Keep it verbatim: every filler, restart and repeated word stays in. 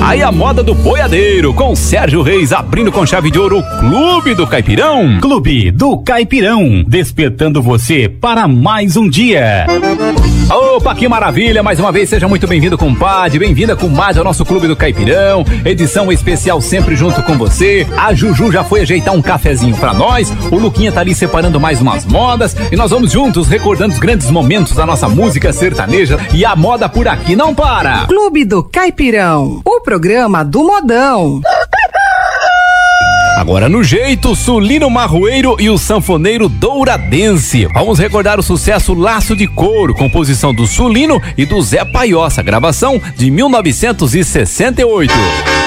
Aí a moda do boiadeiro, com Sérgio Reis abrindo com chave de ouro o Clube do Caipirão. Clube do Caipirão, despertando você para mais um dia. Opa, que maravilha, mais uma vez seja muito bem-vindo, compadre, bem-vinda, comadre, ao nosso Clube do Caipirão, edição especial sempre junto com você. A Juju já foi ajeitar um cafezinho pra nós, o Luquinha tá ali separando mais umas modas e nós vamos juntos recordando os grandes momentos da nossa música sertaneja, e a moda por aqui não para. Clube do Caipirão, o programa do modão. Agora no jeito, Sulino Marroeiro e o sanfoneiro Douradense. Vamos recordar o sucesso Laço de Couro, composição do Sulino e do Zé Paiossa, gravação de mil novecentos e sessenta e oito.